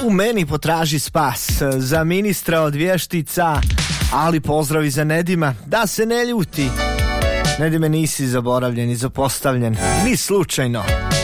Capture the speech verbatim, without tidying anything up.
U meni potraži spas, za ministra od vještica, ali pozdravi za Nedima, da se ne ljuti. Nedime, nisi zaboravljen i zapostavljen, ni slučajno.